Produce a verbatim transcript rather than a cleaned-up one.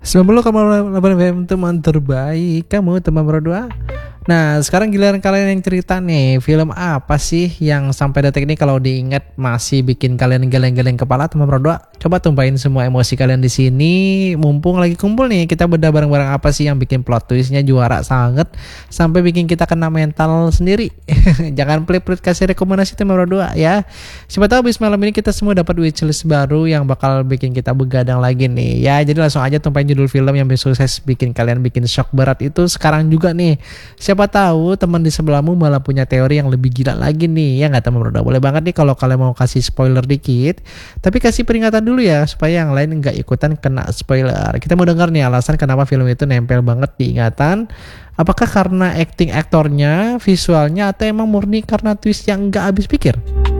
sembilan puluh koma delapan F M teman terbaik kamu teman berdua. Nah sekarang giliran kalian yang cerita nih, film apa sih yang sampai detik ini kalau diingat masih bikin kalian geleng-geleng kepala teman berdua? Coba tumpahin semua emosi kalian di sini. Mumpung lagi kumpul nih, kita bedah bareng-bareng apa sih yang bikin plot twistnya juara sangat sampai bikin kita kena mental sendiri. Jangan pelit-pelit kasih rekomendasi teman berdua ya. Siapa tahu abis malam ini kita semua dapat wishlist baru yang bakal bikin kita begadang lagi nih ya. Jadi langsung aja tumpahin judul film yang sukses bikin kalian bikin shock berat itu sekarang juga nih. Siapa tahu teman di sebelahmu malah punya teori yang lebih gila lagi nih ya nggak teman berdua. Boleh banget nih kalau kalian mau kasih spoiler dikit, tapi kasih peringatan dulu ya supaya yang lain nggak ikutan kena spoiler. Kita mau dengar nih alasan kenapa film itu nempel banget di ingatan. Apakah karena acting aktornya, visualnya, atau emang murni karena twist yang nggak habis pikir?